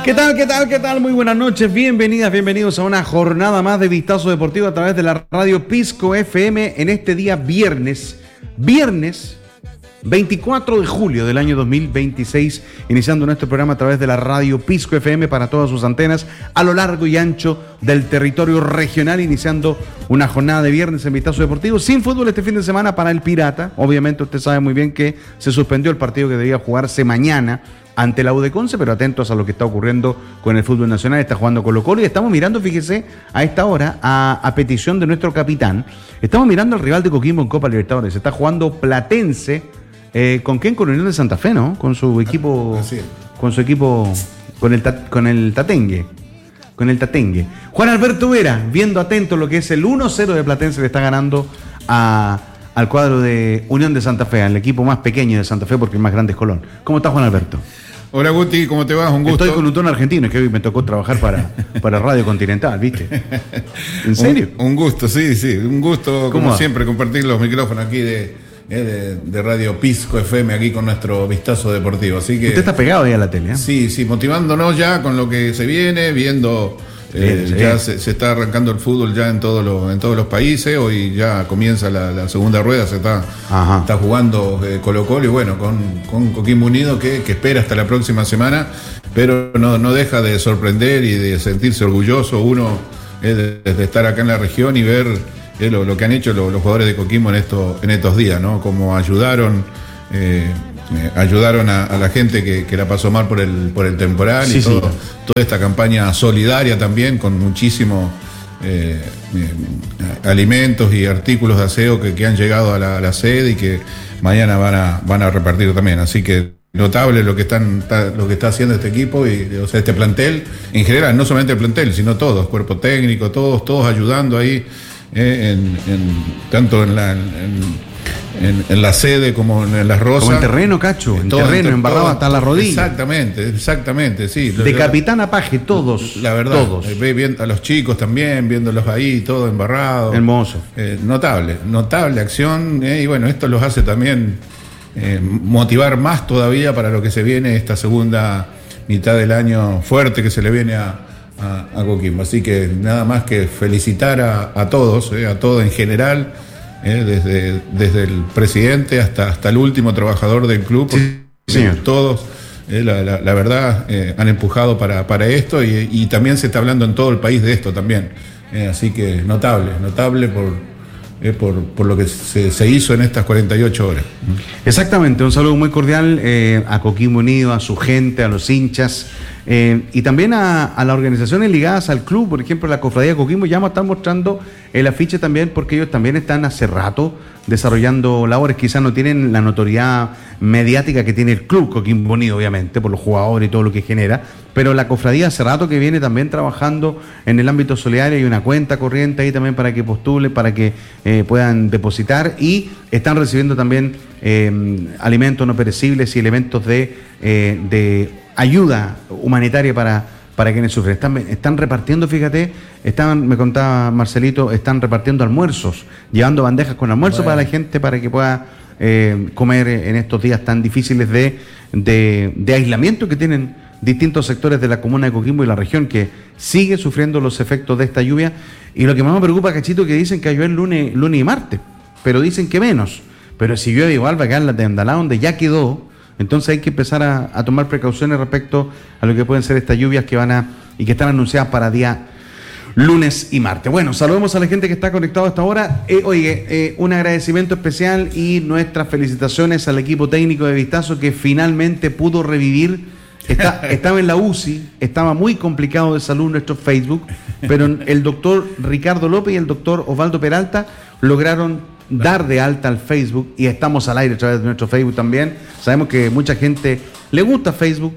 ¿Qué tal? ¿Qué tal? ¿Qué tal? Muy buenas noches, bienvenidas, bienvenidos a una jornada más de Vistazo Deportivo a través de la radio Pisco FM en este día viernes 24 de julio del año 2026, iniciando nuestro programa a través de la radio Pisco FM para todas sus antenas a lo largo y ancho del territorio regional, iniciando una jornada de viernes en Vistazo Deportivo, sin fútbol este fin de semana para el Pirata. Obviamente usted sabe muy bien que se suspendió el partido que debía jugarse mañana ante la U de Conce, pero atentos a lo que está ocurriendo con el fútbol nacional. Está jugando Colo-Colo y estamos mirando, fíjese, a esta hora, a petición de nuestro capitán, estamos mirando al rival de Coquimbo en Copa Libertadores. Está jugando Platense, ¿con quién? Con Unión de Santa Fe, ¿no? Con su equipo, con el Tatengue. Juan Alberto Vera, viendo atento lo que es el 1-0 de Platense, le está ganando al cuadro de Unión de Santa Fe, al equipo más pequeño de Santa Fe, porque el más grande es Colón. ¿Cómo está, Juan Alberto? Hola, Guti, ¿cómo te va? Un gusto. Estoy con un tono argentino, es que hoy me tocó trabajar para Radio Continental, ¿viste? ¿En serio? Un gusto, sí. Un gusto, como siempre, compartir los micrófonos aquí de Radio Pisco FM, aquí con nuestro Vistazo Deportivo. Así que, usted está pegado ahí a la tele, ¿eh? Sí, motivándonos ya con lo que se viene, viendo... Ya se está arrancando el fútbol ya en todos los países. Hoy ya comienza la segunda rueda, se está jugando Colo-Colo y bueno, con Coquimbo Unido que espera hasta la próxima semana, pero no deja de sorprender y de sentirse orgulloso uno de estar acá en la región y ver lo que han hecho los jugadores de Coquimbo en estos días, ¿no? Como ayudaron a la gente que la pasó mal por el temporal, y toda esta campaña solidaria también, con muchísimos alimentos y artículos de aseo que han llegado a la sede y que mañana van a repartir también. Así que notable lo que está haciendo este equipo y, o sea, este plantel en general, no solamente el plantel, sino todos, cuerpo técnico, todos ayudando ahí, tanto en la sede como en las Rosas. Como en terreno, Cacho, en terreno, embarrado hasta la rodilla. Exactamente, sí. De capitán a paje, todos. La verdad, todos. Ve a los chicos también, viéndolos ahí, todo embarrado. Hermoso. Notable acción, y bueno, esto los hace también motivar más todavía para lo que se viene esta segunda mitad del año fuerte que se le viene a Coquimbo. Así que nada más que felicitar a todos en general, desde el presidente hasta el último trabajador del club, señor. Todos, la verdad, han empujado para esto y también se está hablando en todo el país de esto también. Así que notable por lo que se hizo en estas 48 horas. Exactamente, un saludo muy cordial a Coquimbo Unido, a su gente, a los hinchas, y también a las organizaciones ligadas al club. Por ejemplo, la Cofradía de Coquimbo ya están mostrando el afiche también, porque ellos también están hace rato desarrollando labores. Quizás no tienen la notoriedad mediática que tiene el club Coquimbo Unido, obviamente, por los jugadores y todo lo que genera, pero la Cofradía hace rato que viene también trabajando en el ámbito solidario. Hay una cuenta corriente ahí también para que postulen, para que puedan depositar, y están recibiendo también alimentos no perecibles y elementos de ayuda humanitaria para quienes sufren. Están repartiendo, fíjate, me contaba Marcelito, están repartiendo almuerzos, llevando bandejas con almuerzo para la gente, para que pueda comer en estos días tan difíciles de aislamiento que tienen distintos sectores de la comuna de Coquimbo y la región, que sigue sufriendo los efectos de esta lluvia. Y lo que más me preocupa, Cachito, que dicen que llueve el lunes y martes, pero dicen que menos. Pero si llueve igual va a quedar la tendalá donde ya quedó. Entonces hay que empezar a tomar precauciones respecto a lo que pueden ser estas lluvias que están anunciadas para día lunes y martes. Bueno, saludemos a la gente que está conectada hasta ahora. Un agradecimiento especial y nuestras felicitaciones al equipo técnico de Vistazo, que finalmente pudo revivir. Estaba en la UCI, estaba muy complicado de salud nuestro Facebook, pero el doctor Ricardo López y el doctor Osvaldo Peralta lograron dar de alta al Facebook, y estamos al aire a través de nuestro Facebook también. Sabemos que mucha gente le gusta Facebook,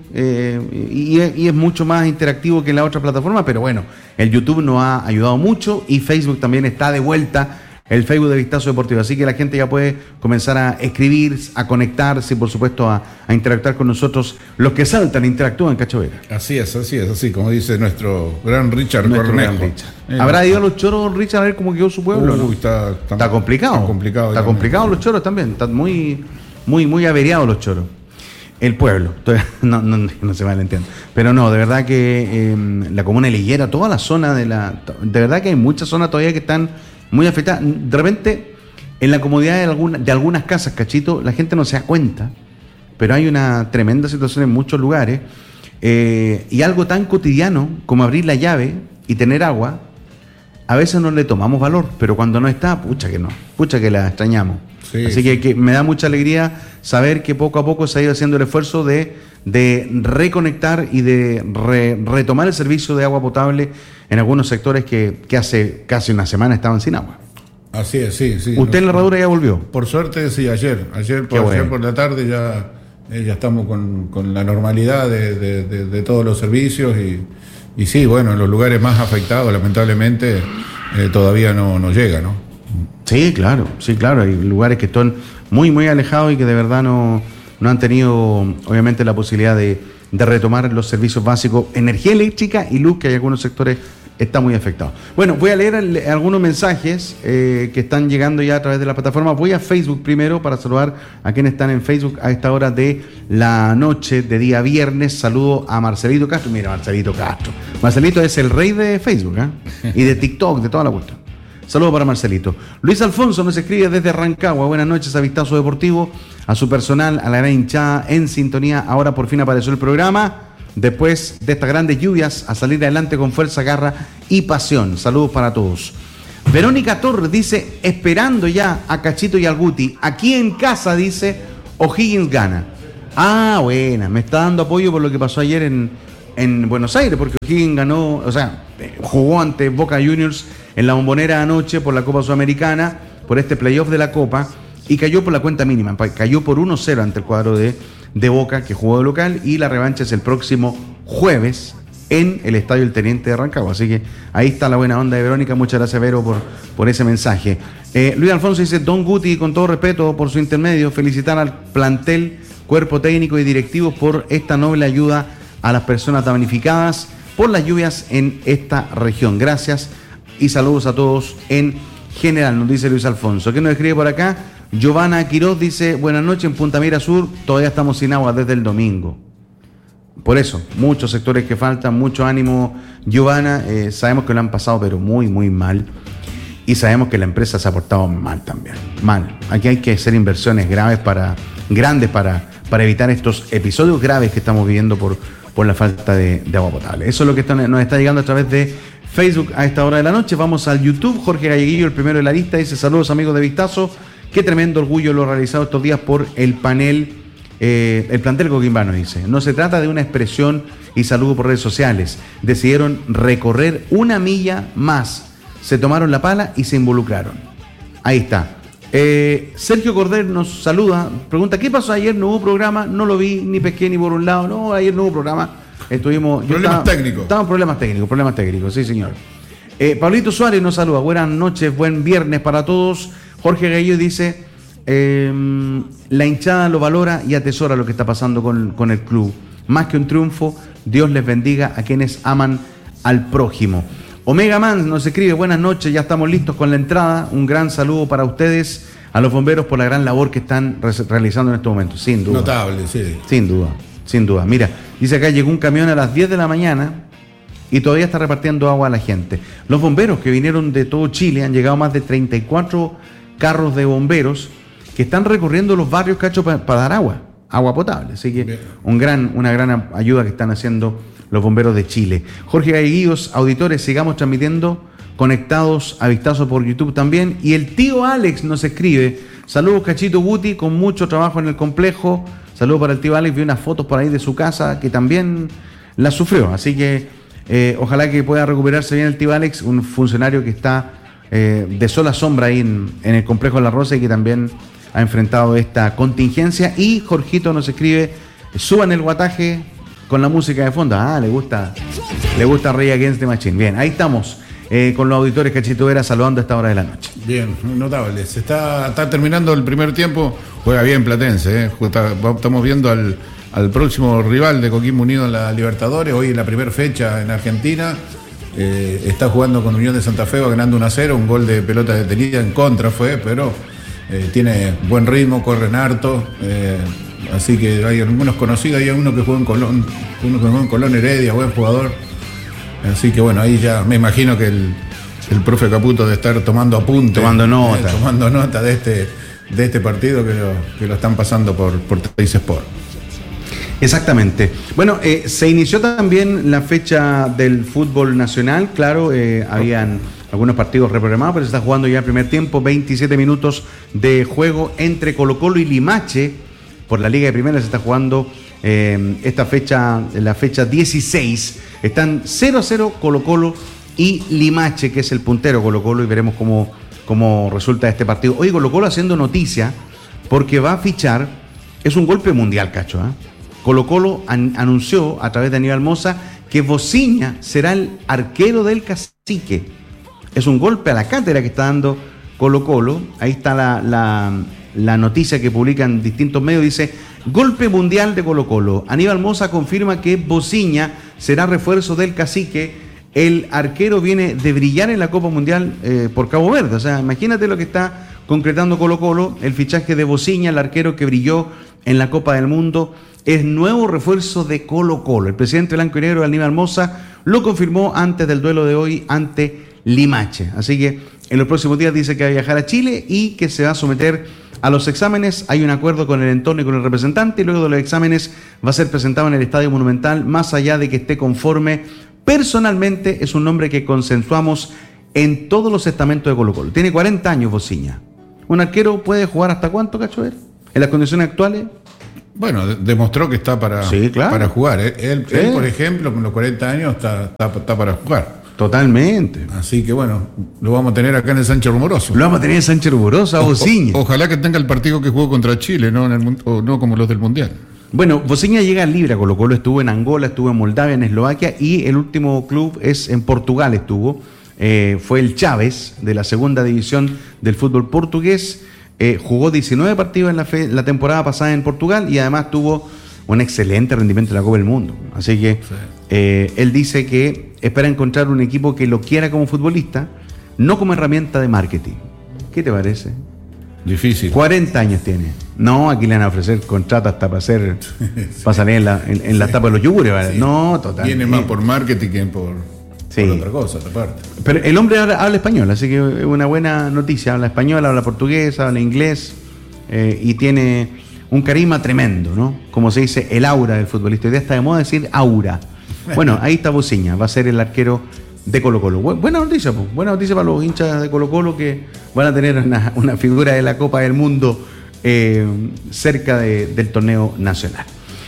y es mucho más interactivo que en la otra plataforma, pero bueno, el YouTube nos ha ayudado mucho y Facebook también está de vuelta, el Facebook de Vistazo Deportivo. Así que la gente ya puede comenzar a escribir, a conectarse y por supuesto a interactuar con nosotros. Los que saltan interactúan, Cacho Vera. Así es, como dice nuestro gran Richard Cornejo. ¿Habrá ido a los choros, Richard, a ver cómo quedó su pueblo? ¿No? Está complicado. Está complicado los choros también. Están muy averiados los choros. El pueblo, no se malentiende. Pero no, de verdad que la comuna de Liguera, toda la zona de verdad que hay muchas zonas todavía que están muy afectadas. De repente, en la comodidad de algunas casas, Cachito, la gente no se da cuenta, pero hay una tremenda situación en muchos lugares. Y algo tan cotidiano como abrir la llave y tener agua, a veces no le tomamos valor, pero cuando no está, pucha que la extrañamos. Sí, así que me da mucha alegría saber que poco a poco se ha ido haciendo el esfuerzo de reconectar y de retomar el servicio de agua potable en algunos sectores que hace casi una semana estaban sin agua. Así es, sí. ¿Usted en la herradura ya volvió? Por suerte, sí, ayer por la tarde ya estamos con la normalidad de todos los servicios y sí, bueno, en los lugares más afectados, lamentablemente, todavía no llega, ¿no? Sí, claro, hay lugares que están muy, muy alejados y que de verdad no han tenido, obviamente, la posibilidad de retomar los servicios básicos, energía eléctrica y luz, que hay algunos sectores están muy afectados. Bueno, voy a leer algunos mensajes que están llegando ya a través de la plataforma. Voy a Facebook primero para saludar a quienes están en Facebook a esta hora de la noche de día viernes. Saludo a Marcelito Castro. Mira, Marcelito Castro. Marcelito es el rey de Facebook, y de TikTok, de toda la cuestión. Saludos para Marcelito. Luis Alfonso nos escribe desde Rancagua. Buenas noches a Vistazo Deportivo, a su personal, a la gran hinchada en sintonía. Ahora por fin apareció el programa. Después de estas grandes lluvias, a salir adelante con fuerza, garra y pasión. Saludos para todos. Verónica Torres dice, esperando ya a Cachito y al Guti. Aquí en casa, dice, O'Higgins gana. Ah, buena, me está dando apoyo por lo que pasó ayer en Buenos Aires, porque O'Higgins ganó, jugó ante Boca Juniors en la Bombonera anoche por la Copa Sudamericana, por este playoff de la Copa, y cayó por la cuenta mínima, cayó por 1-0 ante el cuadro de Boca, que jugó de local, y la revancha es el próximo jueves en el Estadio El Teniente de Rancagua. Así que ahí está la buena onda de Verónica. Muchas gracias, Vero, por ese mensaje. Luis Alfonso dice, Don Guti, con todo respeto por su intermedio, felicitar al plantel, cuerpo técnico y directivos por esta noble ayuda a las personas damnificadas por las lluvias en esta región. Gracias y saludos a todos en general, nos dice Luis Alfonso. ¿Qué nos escribe por acá? Giovanna Quiroz dice, buenas noches, en Punta Mira Sur todavía estamos sin agua desde el domingo. Por eso, muchos sectores que faltan, mucho ánimo, Giovanna. Sabemos que lo han pasado, pero muy, muy mal. Y sabemos que la empresa se ha portado mal también. Mal. Aquí hay que hacer inversiones grandes para evitar estos episodios graves que estamos viviendo por la falta de agua potable. Eso es lo que nos está llegando a través de Facebook a esta hora de la noche. Vamos al YouTube. Jorge Galleguillo, el primero de la lista, dice, saludos amigos de Vistazo. Qué tremendo orgullo lo realizado estos días por el plantel coquimbano, dice. No se trata de una expresión y saludo por redes sociales. Decidieron recorrer una milla más. Se tomaron la pala y se involucraron. Ahí está. Sergio Corder nos saluda, pregunta, ¿qué pasó ayer? No hubo programa, no lo vi, ni pesqué ni por un lado. No, ayer no hubo programa. Problemas técnicos, sí señor. Pablito Suárez nos saluda, buenas noches, buen viernes para todos. Jorge Gallo dice, la hinchada lo valora y atesora lo que está pasando con el club. Más que un triunfo, Dios les bendiga a quienes aman al prójimo. Omega Man nos escribe, buenas noches, ya estamos listos con la entrada. Un gran saludo para ustedes, a los bomberos, por la gran labor que están realizando en estos momentos, sin duda. Notable, sí. Sin duda. Mira, dice acá, llegó un camión a las 10 de la mañana y todavía está repartiendo agua a la gente. Los bomberos que vinieron de todo Chile, han llegado más de 34 carros de bomberos que están recorriendo los barrios, Cacho, para dar agua potable. Así que una gran ayuda que están haciendo los bomberos de Chile. Jorge Galleguillos, auditores, sigamos transmitiendo, conectados a Vistazo por YouTube también. Y el tío Alex nos escribe, saludos Cachito Guti, con mucho trabajo en el complejo. Saludos para el tío Alex, vi unas fotos por ahí de su casa que también la sufrió. Así que ojalá que pueda recuperarse bien el tío Alex, un funcionario que está de sola sombra ahí en el complejo La Rosa y que también ha enfrentado esta contingencia. Y Jorgito nos escribe, suban el guataje con la música de fondo. Le gusta Rey Against the Machine. Bien, ahí estamos con los auditores Cachito Vera saludando a esta hora de la noche. Bien, notable. Se está terminando el primer tiempo. Juega bien Platense, estamos viendo al próximo rival de Coquimbo Unido en la Libertadores. Hoy en la primera fecha en Argentina. Está jugando con Unión de Santa Fe, va ganando 1-0, un gol de pelota detenida en contra fue, pero tiene buen ritmo, corren harto. Así que hay algunos conocidos, hay uno que juega en Colón, uno que juega en Colón Heredia, buen jugador. Así que bueno, ahí ya me imagino que el profe Caputo de estar tomando apuntes, tomando nota de este partido que lo están pasando por Teis Sport. Exactamente. Bueno, se inició también la fecha del fútbol nacional. Claro, habían algunos partidos reprogramados, pero se está jugando ya el primer tiempo. 27 minutos de juego entre Colo-Colo y Limache. Por la Liga de Primera se está jugando esta fecha, la fecha 16. Están 0-0 Colo-Colo y Limache, que es el puntero Colo-Colo, y veremos cómo resulta este partido. Hoy Colo-Colo haciendo noticia porque va a fichar, es un golpe mundial, Cacho, Colo-Colo anunció a través de Aníbal Mosa que Bociña será el arquero del Cacique. Es un golpe a la cátedra que está dando Colo-Colo. Ahí está la noticia que publican distintos medios. Dice, golpe mundial de Colo-Colo. Aníbal Mosa confirma que Bociña será refuerzo del Cacique. El arquero viene de brillar en la Copa Mundial por Cabo Verde. O sea, imagínate lo que está concretando Colo-Colo. El fichaje de Bociña, el arquero que brilló en la Copa del Mundo, es nuevo refuerzo de Colo-Colo. El presidente blanco y negro, Aníbal Mosa, lo confirmó antes del duelo de hoy ante Limache. Así que en los próximos días dice que va a viajar a Chile y que se va a someter a los exámenes. Hay un acuerdo con el entorno y con el representante, y luego de los exámenes va a ser presentado en el Estadio Monumental, más allá de que esté conforme. Personalmente es un nombre que consensuamos en todos los estamentos de Colo-Colo. Tiene 40 años Bociña. ¿Un arquero puede jugar hasta cuánto, Cacho? ¿En las condiciones actuales? Bueno, demostró que está para jugar. Él, por ejemplo, con los 40 años está para jugar. Totalmente. Así que bueno, lo vamos a tener acá en el Sánchez Rumoroso. Lo vamos a tener en Sánchez Rumoroso, a Bociña. Ojalá que tenga el partido que jugó contra Chile, no como los del Mundial. Bueno, Bociña llega libre a Colo-Colo, estuvo en Angola, estuvo en Moldavia, en Eslovaquia, y el último club es en Portugal estuvo. Fue el Chaves, de la segunda división del fútbol portugués. Jugó 19 partidos en la temporada pasada en Portugal, y además tuvo un excelente rendimiento en la Copa del Mundo. Así que él dice que espera encontrar un equipo que lo quiera como futbolista, no como herramienta de marketing. ¿Qué te parece? Difícil. 40 años tiene. No, aquí le van a ofrecer contrato hasta para salir en la tapa de los yogures, ¿vale? Sí. No, total. Viene más por marketing que por otra cosa, aparte. Pero el hombre habla español, así que es una buena noticia. Habla español, habla portugués, habla inglés, y tiene un carisma tremendo, ¿no? Como se dice, el aura del futbolista. Hoy día está de moda decir aura. Bueno, ahí está Bociña, va a ser el arquero de Colo-Colo. Buena noticia, pues. Buena noticia para los hinchas de Colo-Colo, que van a tener una figura de la Copa del Mundo cerca del torneo nacional.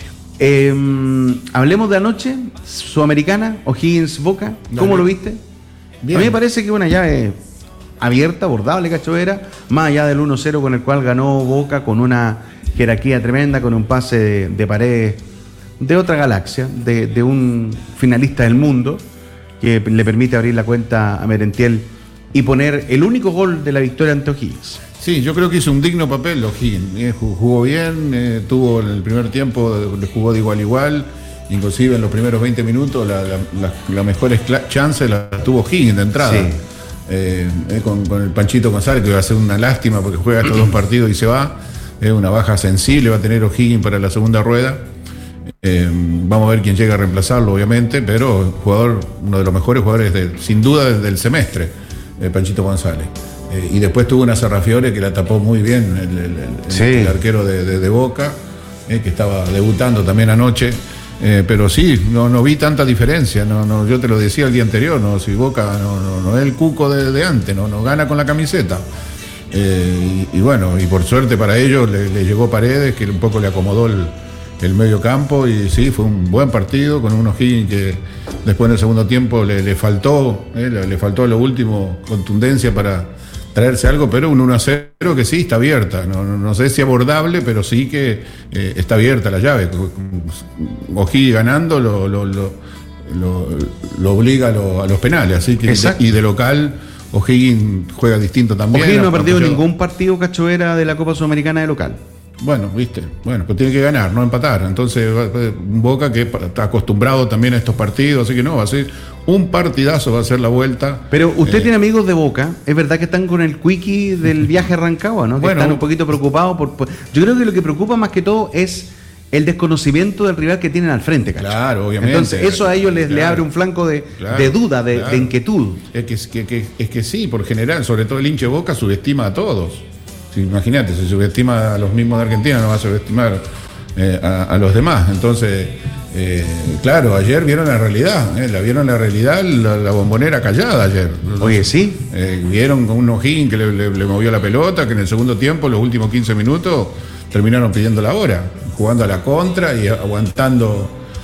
Hablemos de anoche, Sudamericana, O'Higgins Boca. ¿Cómo lo viste? Bien. A mí me parece que una llave abierta, abordable, Cacho, más allá del 1-0 con el cual ganó Boca, con una jerarquía tremenda, con un pase de Paredes de otra galaxia, de un finalista del mundo, que le permite abrir la cuenta a Merentiel y poner el único gol de la victoria ante O'Higgins. Sí, yo creo que hizo un digno papel O'Higgins. Jugó bien, tuvo en el primer tiempo, jugó de igual a igual, inclusive en los primeros 20 minutos las mejores chances las tuvo O'Higgins de entrada. Sí. Con el Panchito González, que va a ser una lástima porque juega estos 2 partidos y se va. Es una baja sensible, va a tener O'Higgins para la segunda rueda. Vamos a ver quién llega a reemplazarlo, obviamente, pero uno de los mejores jugadores sin duda desde el semestre, Panchito González. Y después tuvo una Sarrafiore que la tapó muy bien el arquero de Boca, que estaba debutando también anoche. Pero sí, no vi tanta diferencia. Yo te lo decía el día anterior, si Boca no es el cuco de antes, no gana con la camiseta. Y bueno, y por suerte para ellos le llegó Paredes, que un poco le acomodó el medio campo, y sí, fue un buen partido con un O'Higgins que después en el segundo tiempo le faltó a lo último contundencia para traerse algo, pero un 1-0 que sí está abierta, no sé si abordable, pero sí que está abierta la llave. O'Higgins ganando lo obliga a los penales, así que y de local O'Higgins juega distinto también. O'Higgins no ha perdido ningún partido, Cacho, de la Copa Sudamericana de local. bueno, viste, bueno, pues tiene que ganar, no empatar. Entonces, Boca que está acostumbrado también a estos partidos, así que no, va a ser un partidazo, va a ser la vuelta. Pero usted tiene amigos de Boca, ¿es verdad que están con el quickie del viaje a Rancagua, ¿no? Que Bueno, están un poquito preocupados yo creo que lo que preocupa más que todo es el desconocimiento del rival que tienen al frente, ¿cachai? Claro, obviamente. Entonces, eso a ellos les abre un flanco de duda, de inquietud. Es que sí, por general, sobre todo el hincha de Boca subestima a todos. Sí, imagínate, si subestima a los mismos de Argentina, no va a subestimar a los demás. Entonces, claro, ayer vieron la realidad, la Bombonera callada ayer. Oye, sí. Vieron con un O'Higgins que le movió la pelota, que en el segundo tiempo, los últimos 15 minutos, terminaron pidiendo la hora, jugando a la contra y aguantando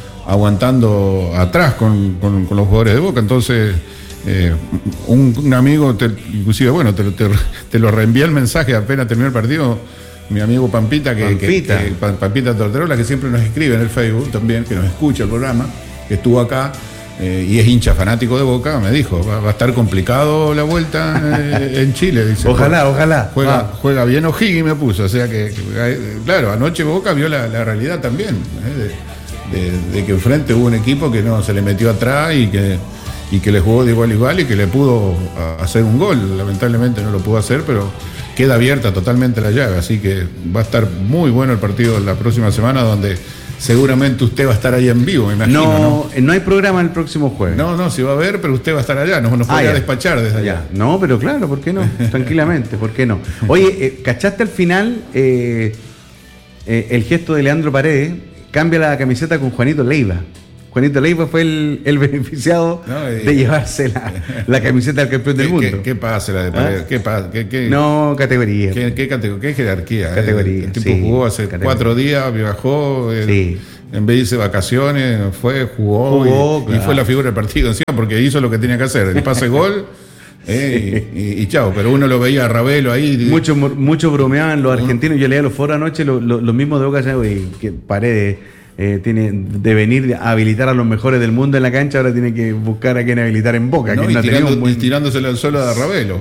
atrás con los jugadores de Boca. Entonces, un amigo, inclusive, bueno, te lo reenvié el mensaje apenas terminó el partido, mi amigo Pampita, Pampita Torterola, que siempre nos escribe en el Facebook también, que nos escucha el programa, que estuvo acá y es hincha fanático de Boca, me dijo, va a estar complicado la vuelta en Chile, dice. Ojalá. Juega bien O'Higgins, me puso, o sea que, claro, anoche Boca vio la realidad también, de que enfrente hubo un equipo que no se le metió atrás y que le jugó de igual a igual y que le pudo hacer un gol. Lamentablemente no lo pudo hacer, pero queda abierta totalmente la llave, así que va a estar muy bueno el partido la próxima semana, donde seguramente usted va a estar ahí en vivo, me imagino. No hay programa el próximo jueves. No, sí va a haber, pero usted va a estar allá, nos podría despachar desde allá. No, pero claro, ¿por qué no? Tranquilamente, ¿por qué no? Oye, ¿cachaste al final el gesto de Leandro Paredes? Cambia la camiseta con Juanito Leiva. Juanito Leiva fue el beneficiado de llevarse la camiseta del campeón del mundo. ¿Qué pasa la de Paredes? ¿Qué? No, categoría. ¿Qué jerarquía? Categoría. El tipo jugó hace 4 días, viajó, en vez de irse de vacaciones, jugó y fue la figura del partido encima, porque hizo lo que tenía que hacer, el pase gol. Y chao, pero uno lo veía a Ravelo ahí. Mucho bromeaban los argentinos. Yo leía los foros anoche, los mismos de Boca, que Paredes tiene de venir a habilitar a los mejores del mundo en la cancha, ahora tiene que buscar a quien habilitar en Boca. Y tirándosele al suelo a Ravelo.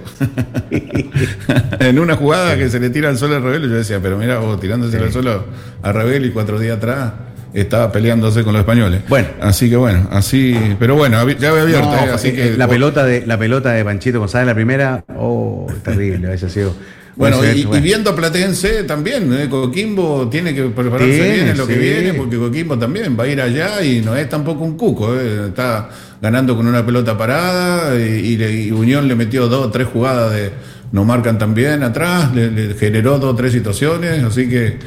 En una jugada que se le tira al suelo a Ravelo, yo decía, pero mira vos, tirándosele al suelo a Ravelo y 4 días atrás estaba peleándose con los españoles. Bueno, pero bueno, ya había abierto, así que la pelota de Panchito González, la primera, terrible, a veces ha sido. Bueno, y viendo a Platense también, Coquimbo tiene que prepararse bien en lo que viene, porque Coquimbo también va a ir allá y no es tampoco un cuco, está ganando con una pelota parada y Unión le metió 2 o 3 jugadas no marcan tan bien atrás, le generó 2 o 3 situaciones, así que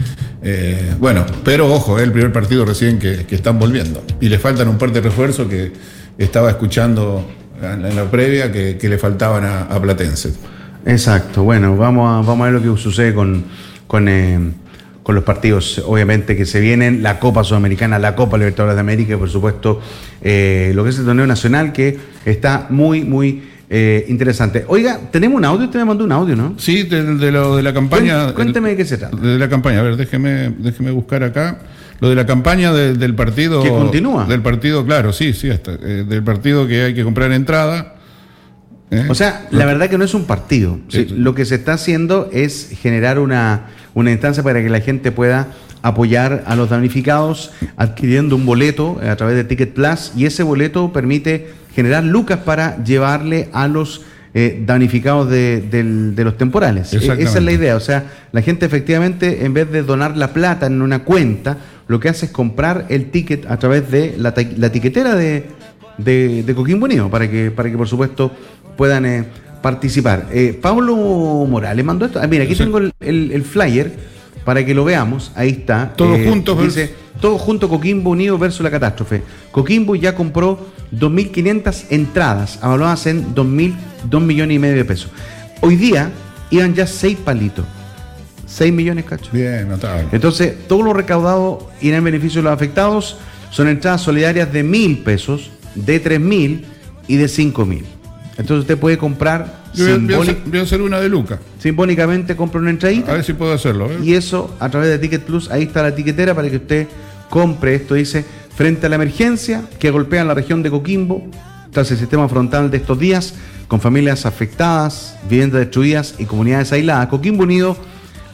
pero ojo, es el primer partido recién que están volviendo y le faltan un par de refuerzos que estaba escuchando en la previa que le faltaban a Platense. Exacto, bueno, vamos a ver lo que sucede con los partidos, obviamente, que se vienen, la Copa Sudamericana, la Copa Libertadores de América y, por supuesto, lo que es el torneo nacional, que está muy, muy interesante. Oiga, tenemos un audio, usted me mandó un audio, ¿no? Sí, de lo de la campaña. Cuénteme de qué se trata. De la campaña, a ver, déjeme buscar acá. Lo de la campaña del partido. ¿Que continúa? Del partido, claro, sí, hasta. Del partido que hay que comprar entrada. O sea, la verdad que no es un partido. Lo que se está haciendo es generar una instancia para que la gente pueda apoyar a los damnificados adquiriendo un boleto a través de Ticket Plus, y ese boleto permite generar lucas para llevarle a los damnificados de los temporales. Esa es la idea. O sea, la gente efectivamente, en vez de donar la plata en una cuenta, lo que hace es comprar el ticket a través de la tiquetera de Coquimbo Unido, para que por supuesto puedan participar. Pablo Morales mandó esto. Mira, aquí tengo el flyer para que lo veamos. Ahí está. Todos juntos. Dice, todos juntos, Coquimbo Unido versus la catástrofe. Coquimbo ya compró 2.500 entradas, avaluadas en 2 millones y medio de pesos. Hoy día iban ya 6 palitos. 6 millones, cacho. Bien, notable. Entonces, todo lo recaudado irá en beneficio de los afectados. Son entradas solidarias de 1.000 pesos, de 3.000 y de 5.000. Entonces usted puede comprar. Voy a hacer una de Luca. Simbólicamente compra una entradita. A ver si puedo hacerlo. Y eso a través de Ticket Plus. Ahí está la tiquetera para que usted compre esto. Dice: frente a la emergencia que golpea la región de Coquimbo, tras el sistema frontal de estos días, con familias afectadas, viviendas destruidas y comunidades aisladas, Coquimbo Unido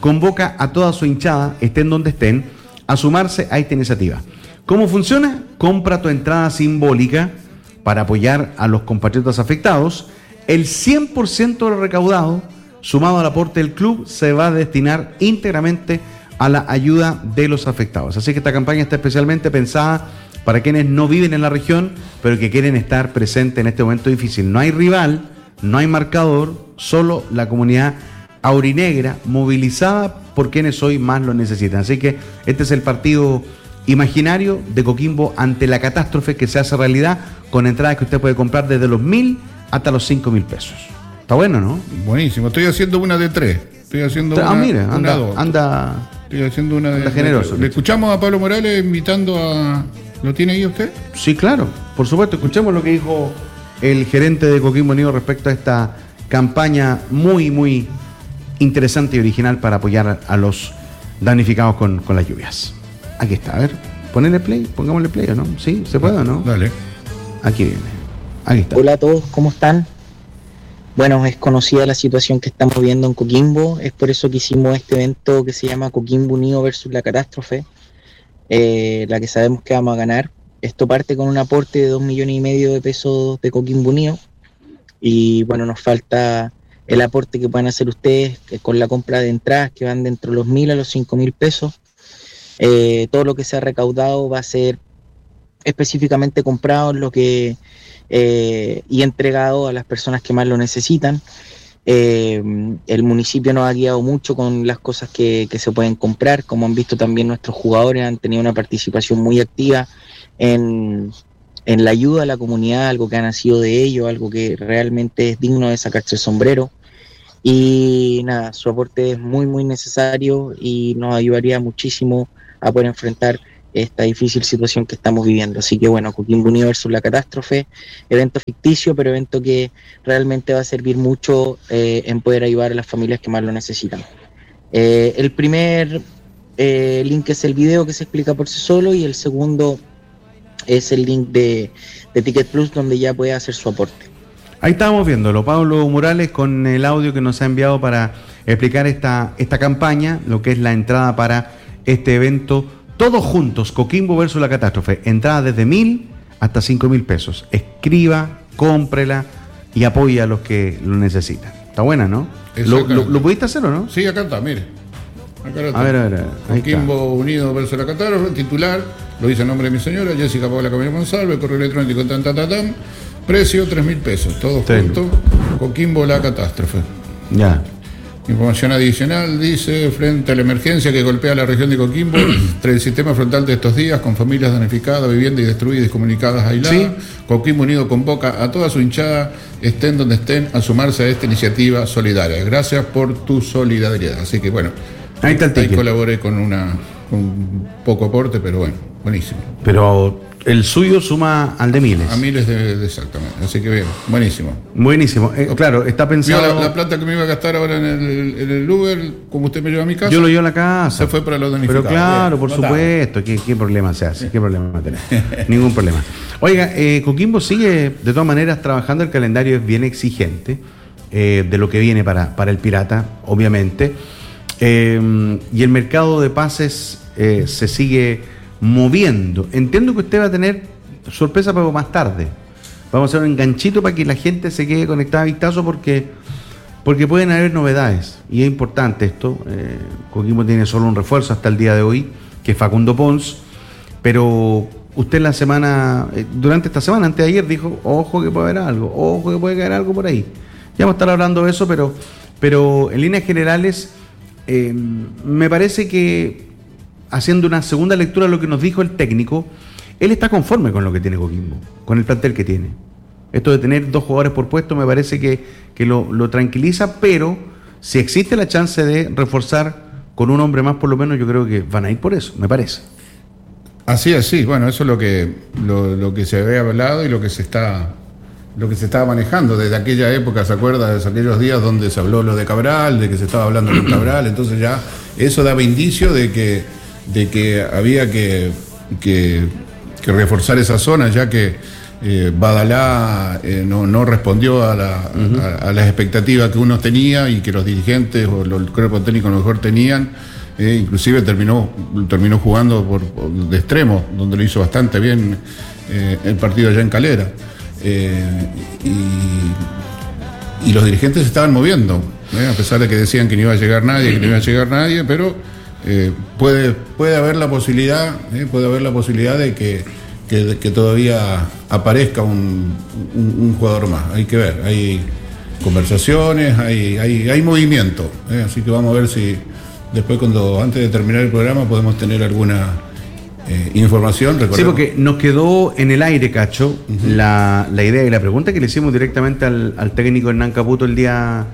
convoca a toda su hinchada, estén donde estén, a sumarse a esta iniciativa. ¿Cómo funciona? Compra tu entrada simbólica para apoyar a los compatriotas afectados. El 100% de lo recaudado, sumado al aporte del club, se va a destinar íntegramente a la ayuda de los afectados. Así que esta campaña está especialmente pensada para quienes no viven en la región, pero que quieren estar presentes en este momento difícil. No hay rival, no hay marcador, solo la comunidad aurinegra movilizada por quienes hoy más lo necesitan. Así que este es el partido imaginario de Coquimbo ante la catástrofe que se hace realidad con entradas que usted puede comprar desde los 1.000 hasta los 5.000 pesos. Está bueno, ¿no? Buenísimo. Estoy haciendo una de 3. Estoy haciendo mira, anda. Estoy haciendo una de generoso. Le escuchamos a Pablo Morales invitando a... ¿Lo tiene ahí usted? Sí, claro. Por supuesto. Escuchemos lo que dijo el gerente de Coquimbo Unido respecto a esta campaña muy, muy interesante y original para apoyar a los damnificados con las lluvias. Aquí está. A ver, ponele play. Pongámosle play, ¿o no? ¿Sí? ¿Se puede o no? Dale. Aquí viene. Aquí está. Hola a todos, ¿cómo están? Bueno, es conocida la situación que estamos viendo en Coquimbo, es por eso que hicimos este evento que se llama Coquimbo Unido versus la catástrofe, la que sabemos que vamos a ganar. Esto parte con un aporte de 2,5 millones de pesos de Coquimbo Unido, y bueno, nos falta el aporte que puedan hacer ustedes con la compra de entradas que van de entre los 1.000 a los 5.000 pesos. Todo lo que se ha recaudado va a ser específicamente comprado en lo que y entregado a las personas que más lo necesitan. El municipio nos ha guiado mucho con las cosas que se pueden comprar. Como han visto también, nuestros jugadores han tenido una participación muy activa en la ayuda a la comunidad, algo que ha nacido de ellos, algo que realmente es digno de sacarse el sombrero. Y nada, su aporte es muy muy necesario y nos ayudaría muchísimo a poder enfrentar esta difícil situación que estamos viviendo. Así que bueno, Coquimbo Unido versus la catástrofe, evento ficticio, pero evento que realmente va a servir mucho en poder ayudar a las familias que más lo necesitan. El primer link es el video que se explica por sí solo, y el segundo es el link de Ticket Plus, donde ya puede hacer su aporte. Ahí estábamos viéndolo, Pablo Morales con el audio que nos ha enviado para explicar esta campaña, lo que es la entrada para este evento. Todos juntos, Coquimbo versus la catástrofe. Entrada desde 1.000 hasta 5.000 pesos. Escriba, cómprela y apoye a los que lo necesitan. Está buena, ¿no? ¿Lo pudiste hacer o no? Sí, acá está, mire. Acá está. A ver. Coquimbo Unido versus la catástrofe, titular, lo dice a nombre de mi señora, Jessica Paola Camilo González, correo electrónico, precio 3.000 pesos, todos juntos. Coquimbo la catástrofe. Ya. Información adicional, dice, frente a la emergencia que golpea la región de Coquimbo, tras el sistema frontal de estos días, con familias damnificadas, viviendas y destruidas y comunicadas aisladas, ¿sí? Coquimbo Unido convoca a toda su hinchada, estén donde estén, a sumarse a esta iniciativa solidaria. Gracias por tu solidaridad. Así que bueno, ahí está el ticket. Ahí colaboré con un poco aporte, pero bueno, buenísimo. Pero el suyo suma al de miles. A miles de exactamente. Así que bien, buenísimo. Buenísimo. Claro, está pensado. La plata que me iba a gastar ahora en el Uber, como usted me lleva a mi casa. Yo lo llevo a la casa. Se fue para los damnificados. Pero claro, por supuesto. ¿Qué problema se hace? ¿Qué problema tener? Ningún problema. Oiga, Coquimbo sigue de todas maneras trabajando. El calendario es bien exigente de lo que viene para el Pirata, obviamente. Y el mercado de pases se sigue moviendo. Entiendo que usted va a tener sorpresa, pero más tarde. Vamos a hacer un enganchito para que la gente se quede conectada a Vistazo, porque pueden haber novedades. Y es importante esto. Coquimbo tiene solo un refuerzo hasta el día de hoy, que es Facundo Pons. Pero usted durante esta semana, antes de ayer, dijo, ojo que puede haber algo, ojo que puede caer algo por ahí. Ya vamos a estar hablando de eso, pero en líneas generales, me parece que, haciendo una segunda lectura de lo que nos dijo el técnico, él está conforme con lo que tiene Coquimbo, con el plantel que tiene. Esto de tener 2 jugadores por puesto me parece que lo tranquiliza, pero si existe la chance de reforzar con un hombre más, por lo menos yo creo que van a ir por eso, me parece. Así es, sí. Bueno, eso es lo que se había hablado y lo que se estaba manejando desde aquella época. ¿Se acuerda de aquellos días donde se habló lo de Cabral, de que se estaba hablando con Cabral? Entonces ya eso daba indicio de que había que reforzar esa zona, ya que Badalá no respondió a las expectativas que uno tenía y que los dirigentes o el cuerpo técnico a lo mejor tenían. Inclusive terminó jugando de extremo, donde lo hizo bastante bien el partido allá en Calera. Y los dirigentes se estaban moviendo, a pesar de que decían que no iba a llegar nadie, pero puede haber la posibilidad de que todavía aparezca un jugador más. Hay que ver, hay conversaciones, hay movimiento, así que vamos a ver si después, antes de terminar el programa, podemos tener alguna información. Sí, porque nos quedó en el aire, Cacho, la idea y la pregunta que le hicimos directamente al técnico Hernán Caputo el día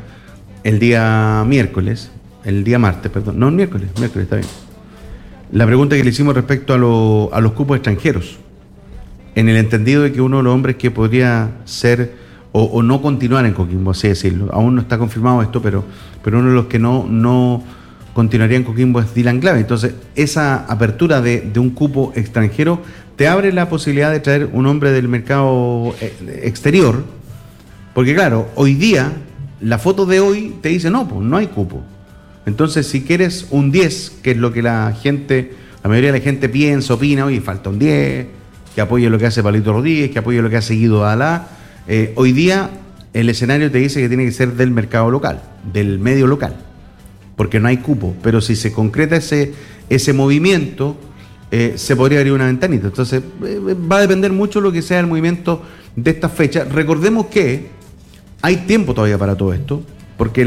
martes, perdón. No, el miércoles, está bien. La pregunta que le hicimos respecto a los cupos extranjeros, en el entendido de que uno de los hombres que podría ser o no continuar en Coquimbo, así decirlo, aún no está confirmado esto, pero uno de los que no continuaría en Coquimbo es Dylan Glave. Entonces, esa apertura de un cupo extranjero te abre la posibilidad de traer un hombre del mercado exterior, porque claro, hoy día, la foto de hoy te dice, no hay cupo. Entonces, si quieres un 10, que es lo que la mayoría de la gente piensa, opina, oye, falta un 10, que apoye lo que hace Palito Rodríguez, que apoye lo que ha seguido Alá, hoy día el escenario te dice que tiene que ser del mercado local, del medio local, porque no hay cupo. Pero si se concreta ese movimiento, se podría abrir una ventanita. Entonces, va a depender mucho lo que sea el movimiento de estas fechas. Recordemos que hay tiempo todavía para todo esto, porque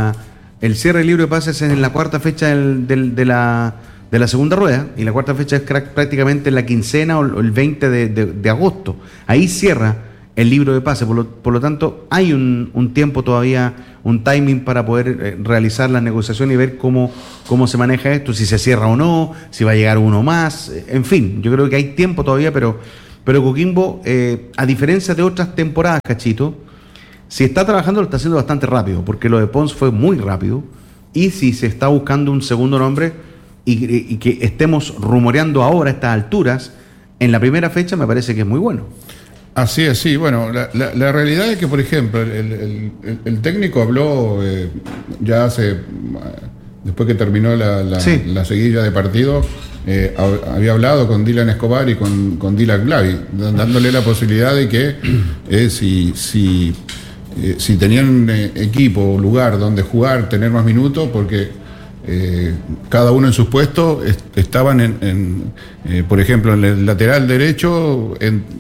el cierre del libro de pases es en la cuarta fecha de la segunda rueda, y la cuarta fecha es prácticamente en la quincena o el 20 de agosto. Ahí cierra el libro de pases, por lo tanto hay un tiempo todavía, un timing para poder realizar las negociaciones y ver cómo se maneja esto, si se cierra o no, si va a llegar uno más, en fin, yo creo que hay tiempo todavía, pero Coquimbo, a diferencia de otras temporadas, Cachito, si está trabajando lo está haciendo bastante rápido, porque lo de Pons fue muy rápido, y si se está buscando un segundo nombre y que estemos rumoreando ahora a estas alturas, en la primera fecha me parece que es muy bueno. Así es, sí. Bueno, la realidad es que, por ejemplo, el técnico habló ya después que terminó la seguidilla de partido, había hablado con Dylan Escobar y con Dylan Glave, dándole la posibilidad de que si tenían equipo o lugar donde jugar, tener más minutos, porque cada uno en sus puestos estaban por ejemplo, en el lateral derecho,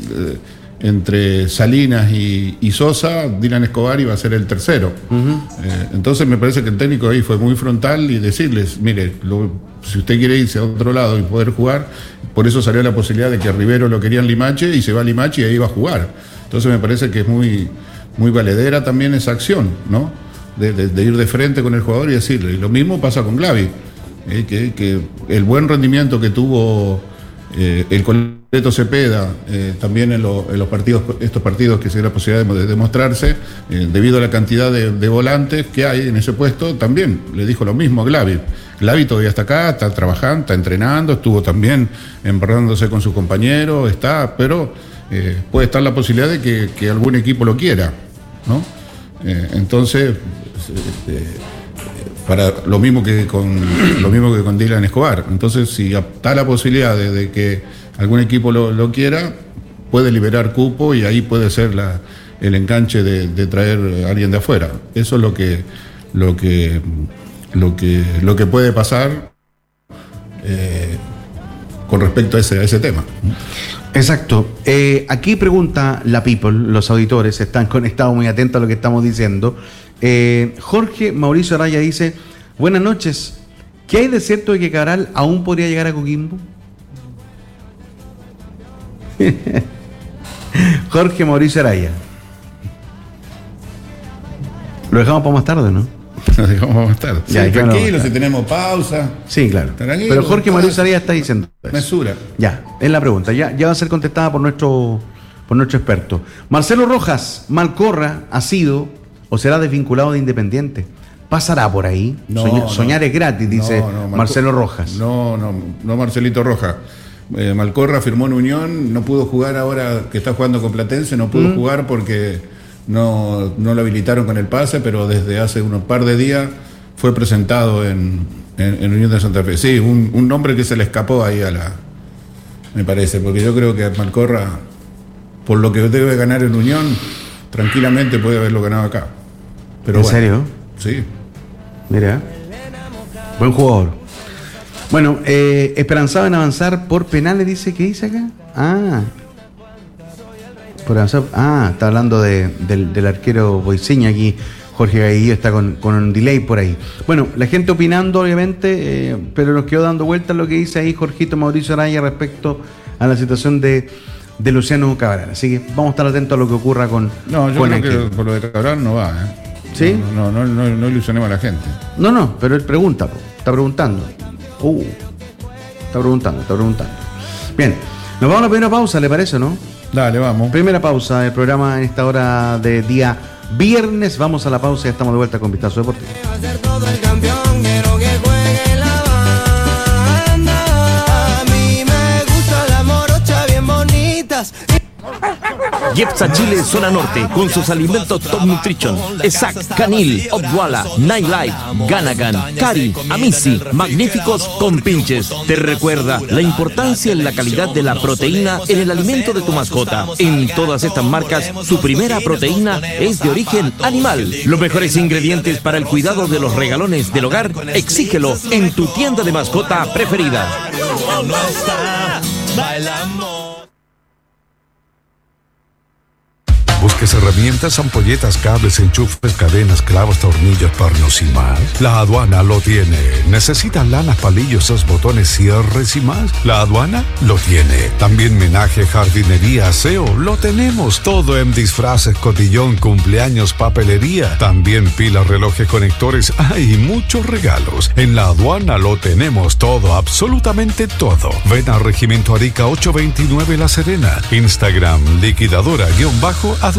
entre Salinas y Sosa, Dylan Escobar iba a ser el tercero. Entonces me parece que el técnico ahí fue muy frontal y decirles, mire, si usted quiere irse a otro lado y poder jugar, por eso salió la posibilidad de que a Rivero lo querían Limache y se va a Limache y ahí va a jugar. Entonces me parece que es muy, muy valedera también esa acción, ¿no? De ir de frente con el jugador y decirle. Y lo mismo pasa con Glave, que el buen rendimiento que tuvo el Coleto Cepeda, también en estos partidos que se dio la posibilidad de demostrarse, debido a la cantidad de volantes que hay en ese puesto, también le dijo lo mismo a Glave. Glave todavía está acá, está trabajando, está entrenando, estuvo también embarrándose con sus compañeros, pero puede estar la posibilidad de que algún equipo lo quiera, ¿no? Entonces, para lo mismo que con Dylan Escobar. Entonces, si está la posibilidad de que algún equipo lo quiera, puede liberar cupo y ahí puede ser el enganche de traer a alguien de afuera. Eso es lo que puede pasar con respecto a ese tema. Exacto. Aquí pregunta la people, los auditores están conectados muy atentos a lo que estamos diciendo. Jorge Mauricio Araya dice: buenas noches, ¿qué hay de cierto de que Cabral aún podría llegar a Coquimbo? Jorge Mauricio Araya. Lo dejamos para más tarde, ¿no? Lo dejamos para más tarde. Sí, ya, tranquilo, si tenemos pausa. Sí, claro. Tranquilo, pero Jorge Mauricio Araya está diciendo eso. Mesura. Ya, es la pregunta. Ya va a ser contestada por nuestro experto. Marcelo Rojas, Malcorra ha sido o será desvinculado de Independiente. ¿Pasará por ahí? Soñar es gratis, dice Marcelo Rojas. No, Marcelito Rojas. Malcorra firmó en Unión, no pudo jugar ahora que está jugando con Platense, no pudo jugar porque no lo habilitaron con el pase, pero desde hace unos par de días fue presentado en Unión de Santa Fe. Sí, un nombre que se le escapó ahí me parece, porque yo creo que Malcorra, por lo que debe ganar en Unión, tranquilamente puede haberlo ganado acá. Pero ¿En bueno, serio? Sí. Mira, buen jugador. Bueno, esperanzado en avanzar por penales, dice, ¿qué dice acá? Por avanzar, está hablando del arquero Boiseña aquí. Jorge Gaguillo está con un delay por ahí. Bueno, la gente opinando, obviamente, pero nos quedó dando vueltas lo que dice ahí Jorgito Mauricio Araya respecto a la situación de Luciano Cabral. Así que vamos a estar atentos a lo que ocurra con yo creo que por lo de Cabral no va, ¿sí? No ilusionemos a la gente. No, pero él pregunta, está preguntando. Está preguntando. Bien, nos vamos a la primera pausa, ¿le parece o no? Dale, vamos. Primera pausa del programa en esta hora de día viernes. Vamos a la pausa y ya estamos de vuelta con Vistazo Deportivo. Va a ser todo el campeón, quiero que juegue la banda. A mí me gusta la morocha bien bonitas. Jepsa Chile Zona Norte, con sus alimentos Top Nutrition, Exact, Canil, Obwala, Nightlife, Ganagan, Cari, Amici, magníficos compinches. Te recuerda la importancia en la calidad de la proteína en el alimento de tu mascota. En todas estas marcas, su primera proteína es de origen animal. Los mejores ingredientes para el cuidado de los regalones del hogar, exígelo en tu tienda de mascota preferida. Busques herramientas, ampolletas, cables, enchufes, cadenas, clavos, tornillos, pernos y más. La Aduana lo tiene. ¿Necesitas lanas, palillos, botones, cierres y más? La Aduana lo tiene. También menaje, jardinería, aseo. Lo tenemos todo en disfraces, cotillón, cumpleaños, papelería. También pilas, relojes, conectores. Hay muchos regalos. En La Aduana lo tenemos todo, absolutamente todo. Ven a Regimiento Arica 829 La Serena. Instagram, liquidadora_aduana.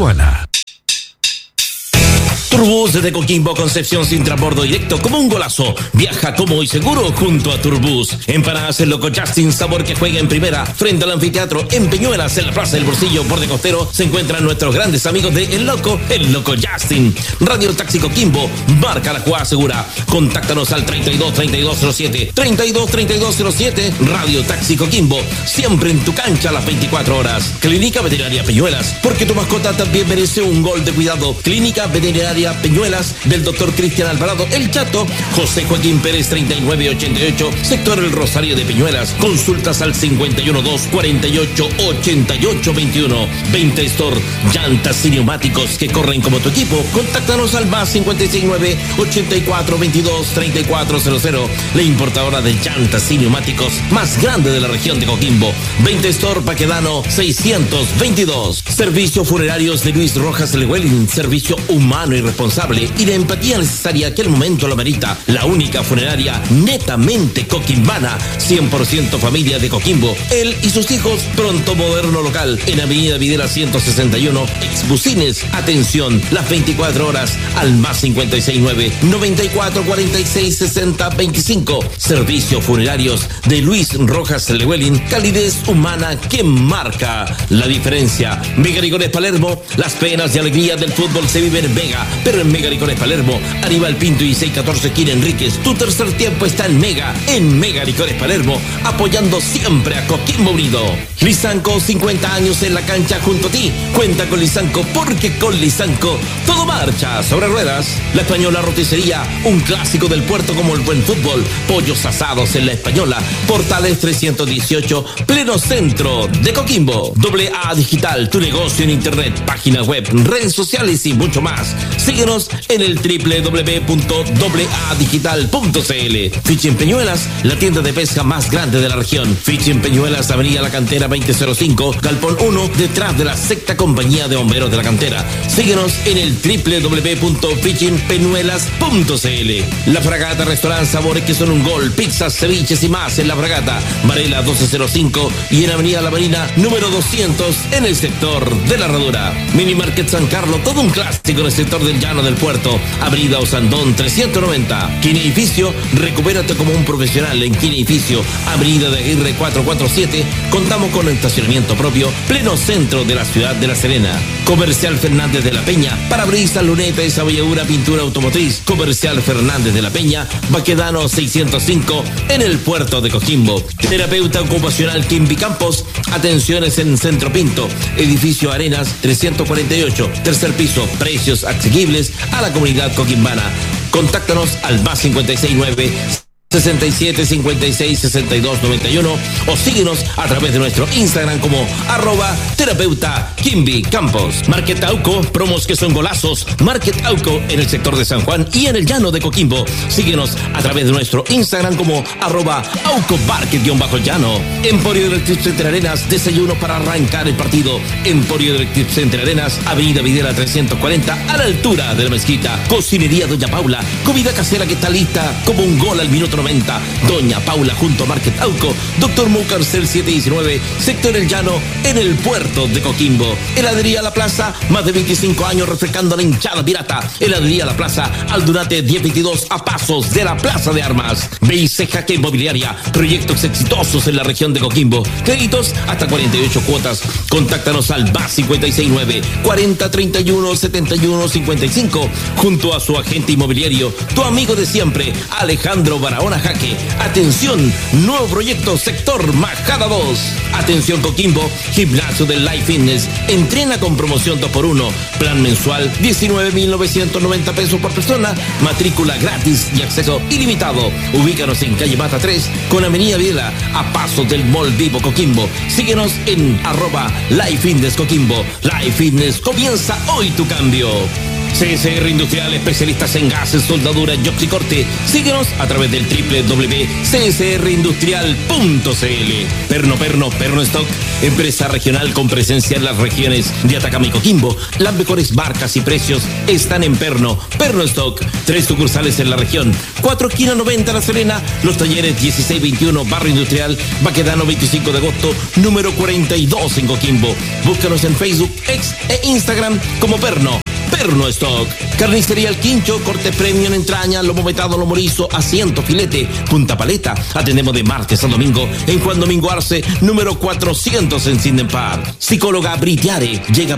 Turbus desde Coquimbo, Concepción, sin transbordo directo, como un golazo. Viaja cómodo y seguro junto a Turbus. Empanadas El Loco Justin, sabor que juega en primera, frente al anfiteatro en Peñuelas, en la Plaza del Bolsillo, borde costero, se encuentran nuestros grandes amigos de El Loco Justin. Radio Taxi Coquimbo, marca la jugada segura. Contáctanos al 323207, 323207. Radio Taxi Coquimbo, siempre en tu cancha a las 24 horas. Clínica Veterinaria Peñuelas, porque tu mascota también merece un gol de cuidado. Clínica Veterinaria Peñuelas, del doctor Cristian Alvarado El Chato, José Joaquín Pérez 3988, sector El Rosario de Peñuelas. Consultas al 512488821. 20 Store, llantas y neumáticos que corren como tu equipo. Contáctanos al más 569-8422-3400. La importadora de llantas y neumáticos más grande de la región de Coquimbo. 20 Store Paquedano 622. Servicios funerarios de Luis Rojas Llewellyn, servicio humano y responsable y la empatía necesaria que el momento lo merita. La única funeraria netamente coquimbana, 100% familia de Coquimbo. Él y sus hijos, pronto moderno local en Avenida Videla 161, Exbucines. Atención, las 24 horas al más 569-9446-6025. Servicios funerarios de Luis Rojas Llewellyn, calidez humana que marca la diferencia. Mega Licores Palermo, las penas y alegrías del fútbol se viven en Mega, pero en Mega Licores Palermo, Aníbal Pinto y 614 Esquina Enríquez, tu tercer tiempo está en Mega Licores Palermo, apoyando siempre a Coquimbo Unido. Lisanco, 50 años en la cancha junto a ti. Cuenta con Lisanco, porque con Lisanco todo marcha sobre ruedas. La Española Roticería, un clásico del puerto como el buen fútbol. Pollos asados en La Española, Portales 318, pleno centro de Coquimbo. AA Digital, tu negocio en internet, página web, redes sociales y mucho más. Síguenos en el www.aadigital.cl. Fishing Peñuelas, la tienda de pesca más grande de la región. Fishing Peñuelas, Avenida La Cantera 2005, Galpón 1, detrás de la sexta compañía de bomberos de la cantera. Síguenos en el www.fishingpeñuelas.cl. La Fragata Restaurant, sabores que son un gol, pizzas, ceviches y más en La Fragata, Varela 1205 y en Avenida La Marina número 200 en el sector de La Herradura. Mini Market San Carlos, todo un clásico en el sector del Llano del Puerto, Avenida Osandón 390. Kine Edificio, recupérate como un profesional. En Kine Edificio, Avenida de Aguirre 447, contamos con estacionamiento propio, pleno centro de la ciudad de La Serena. Comercial Fernández de la Peña, parabrisas, lunetas, abolladura, pintura automotriz. Comercial Fernández de la Peña, Baquedano 605, en el puerto de Coquimbo. Terapeuta ocupacional Kimby Campos, atenciones en Centro Pinto, edificio Arenas 348, tercer piso, precios asequibles a la comunidad coquimbana. Contáctanos al +569 67566291 o síguenos a través de nuestro Instagram como @terapeuta Kimby Campos. Market Auco, promos que son golazos. Market Auco en el sector de San Juan y en el llano de Coquimbo. Síguenos a través de nuestro Instagram como @AucoBarket_llano. Emporio Directive Center Arenas, desayuno para arrancar el partido. Emporio Directive Center Arenas, Avenida Videla 340, a la altura de la mezquita. Cocinería Doña Paula, comida casera que está lista como un gol al minuto 90. Doña Paula junto a Market Auco, Dr. Mucarcel 719, sector El Llano, en el puerto de Coquimbo. Heladería La Plaza, más de 25 años refrescando la hinchada pirata. Heladería La Plaza, Aldunate 1022, a pasos de la Plaza de Armas. BIC Jaque Inmobiliaria, proyectos exitosos en la región de Coquimbo. Créditos hasta 48 cuotas. Contáctanos al +569 4031 7155 junto a su agente inmobiliario, tu amigo de siempre, Alejandro Barahona Jaque. Atención, nuevo proyecto sector Majada 2. Atención Coquimbo, gimnasio del Life Fitness. Entrena con promoción 2x1. Plan mensual 19.990 pesos por persona. Matrícula gratis y acceso ilimitado. Ubícanos en calle Mata 3 con Avenida Videla, a pasos del Mall Vivo Coquimbo. Síguenos en @Life Fitness Coquimbo. Life Fitness, comienza hoy tu cambio. CSR Industrial, especialistas en gases, soldadura, jobs y corte. Síguenos a través del www.csrindustrial.cl. Perno Stock, empresa regional con presencia en las regiones de Atacama y Coquimbo. Las mejores marcas y precios están en Perno Stock. 3 sucursales en la región. 4 esquina 90 La Serena. Los talleres 1621 Barrio Industrial, Baquedano 25 de agosto, número 42 en Coquimbo. Búscanos en Facebook, X e Instagram como Perno Stock. Carnicería El Quincho, corte premium, entraña, lomo vetado, lomo liso, asiento, filete, punta paleta. Atendemos de martes a domingo en Juan Domingo Arce, número 400 en Sinden Park. Psicóloga Britiare, llega